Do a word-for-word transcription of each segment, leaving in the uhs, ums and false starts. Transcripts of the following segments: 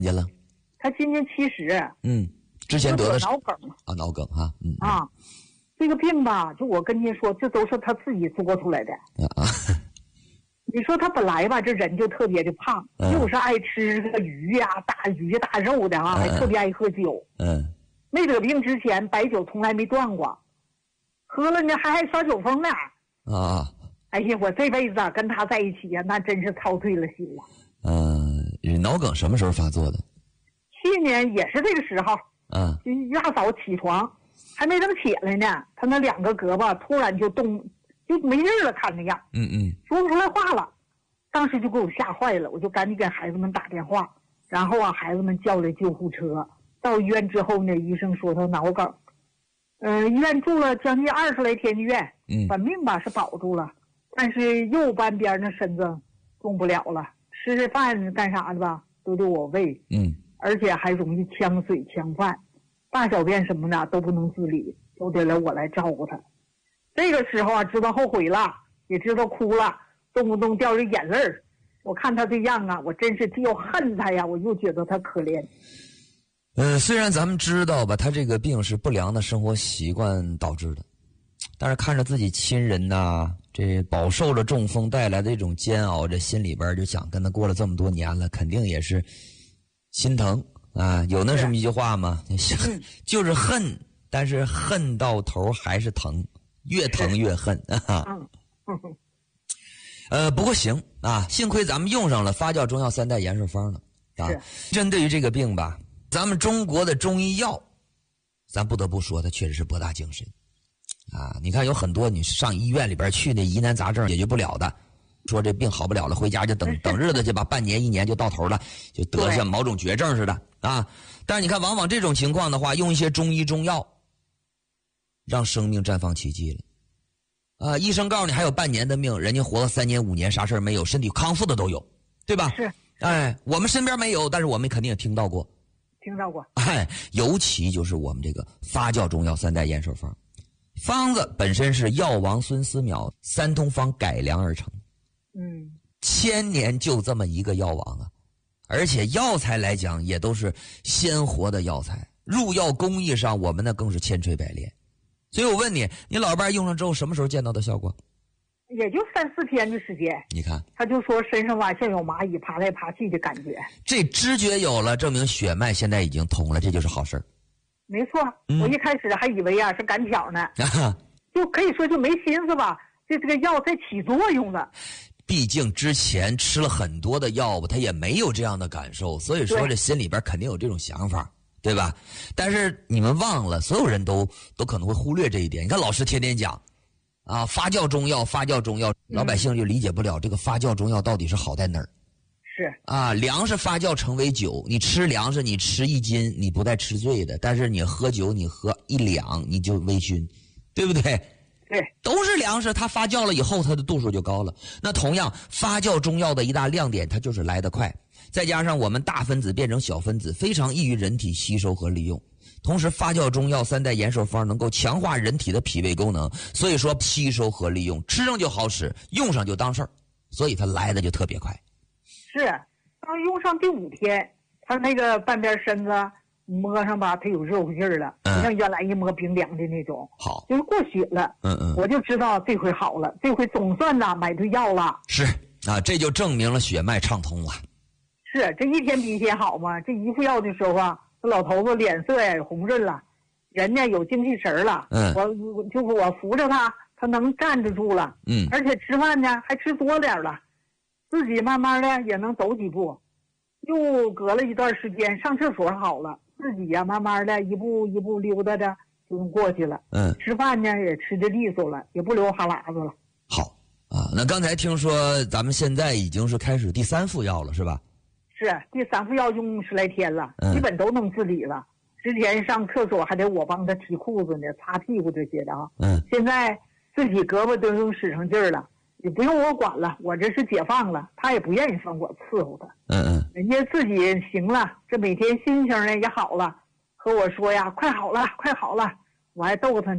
年了？ 他今年七十。 嗯，之前得的脑梗啊，脑梗哈，嗯啊，这个病吧，就我跟您说，这都是他自己作出来的啊。 你说他本来吧，这人就特别的胖， 嗯、 又是爱吃这个鱼呀、啊、大鱼大肉的啊， 嗯、 还特别爱喝酒。 嗯， 没得病之前，白酒从来没断过，喝了呢还爱耍酒疯呢。 啊， 哎呀，我这辈子啊跟他在一起呀、啊，那真是操碎了心了。 嗯、呃，脑梗什么时候发作的？ 去年也是这个时候。 嗯， 就一大早起床，还没等起来呢，他那两个胳膊突然就动，就没劲了，看那样。 嗯嗯， 说不出来话了。当时就给我吓坏了，我就赶紧给孩子们打电话，然后啊，孩子们叫来救护车。到医院之后呢，医生说他脑梗，嗯、呃，医院住了将近二十来天的院， 嗯， 本命吧是保住了，但是右半边那身子动不了了，吃吃饭干啥的吧都得我喂， 嗯， 而且还容易呛水呛饭，大小便什么的都不能自理，都得来我来照顾他。这个时候啊，知道后悔了，也知道哭了，动不动掉着眼泪儿。我看他这样啊，我真是既又恨他呀，我又觉得他可怜。 呃，虽然咱们知道吧，他这个病是不良的生活习惯导致的，但是看着自己亲人呐、啊，这饱受了中风带来的这种煎熬，这心里边就想，跟他过了这么多年了，肯定也是心疼啊。有那什么一句话吗？ 嗯、 就是恨，但是恨到头还是疼，越疼越恨啊。 嗯嗯呃，不过行啊，幸亏咱们用上了发酵中药三代延寿方了啊。针对于这个病吧，咱们中国的中医药，咱不得不说，它确实是博大精深啊。你看，有很多你上医院里边去，那疑难杂症解决不了的，说这病好不了了，回家就等等日子去吧，半年一年就到头了，就得像某种绝症似的啊。但是你看，往往这种情况的话，用一些中医中药，让生命绽放奇迹了。啊，医生告诉你还有半年的命，人家活了三年五年，啥事没有，身体康复的都有，对吧？ 是。 哎，我们身边没有，但是我们肯定也听到过。 听到过。 哎，尤其就是我们这个发酵中药三代延寿方，方子本身是药王孙思邈三通方改良而成。 嗯。 千年就这么一个药王啊，而且药材来讲也都是鲜活的药材，入药工艺上我们那更是千锤百炼。所以我问你，你老伴用上之后什么时候见到的效果？ 也就三四天的时间。 你看， 他就说身上吧像有蚂蚁爬来爬去的感觉。 这知觉有了，证明血脉现在已经通了，这就是好事儿。 没错、 嗯， 我一开始还以为啊是赶巧呢，啊、就可以说就没心思吧，这这个药在起作用了。 毕竟之前吃了很多的药物，他也没有这样的感受，所以说这心里边肯定有这种想法。对吧？但是你们忘了，所有人都都可能会忽略这一点。你看老师天天讲，啊，发酵中药，发酵中药，老百姓就理解不了这个发酵中药到底是好在哪儿。 是啊，粮食发酵成为酒，你吃粮食，你吃一斤，你不带吃醉的；但是你喝酒，你喝一两，你就微醺，对不对？ 对， 都是粮食，它发酵了以后，它的度数就高了。那同样，发酵中药的一大亮点，它就是来得快。再加上我们大分子变成小分子，非常易于人体吸收和利用。同时，发酵中药三代延寿方能够强化人体的脾胃功能，所以说吸收和利用，吃上就好使，用上就当事儿，所以它来的就特别快。 是，当用上第五天，他那个半边身子摸上吧，它有热乎劲儿了， 嗯， 不像原来一摸冰凉的那种。 好， 就是过血了。 嗯嗯， 我就知道这回好了，这回总算呐买对药了。 是啊，这就证明了血脉畅通了。 是，这一天比一天好嘛。这一副药的时候啊，这老头子脸色也红润了，人呢有精气神了。 嗯， 我我就我扶着他，他能站得住了。 嗯， 而且吃饭呢还吃多点了，自己慢慢的也能走几步。又隔了一段时间，上厕所好了，自己呀、啊、慢慢的一步一步溜达着就能过去了。 嗯， 吃饭呢也吃得利索了，也不流哈喇子了。 好啊，那刚才听说咱们现在已经是开始第三副药了，是吧？ 是，第三副药用十来天了， 嗯， 基本都能自理了。之前上厕所还得我帮他提裤子呢，擦屁股这些的啊。 嗯， 现在自己胳膊都用使上劲儿了，也不用我管了，我这是解放了，他也不愿意让我伺候他。 嗯嗯， 人家自己行了，这每天心情呢也好了，和我说呀，快好了，快好了，我还逗他呢。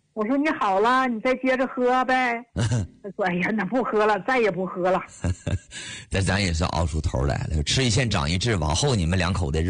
我说你好了，你再接着喝呗。他说哎呀，那不喝了，再也不喝了。 这咱也是熬出头来了，吃一堑长一智，往后你们两口的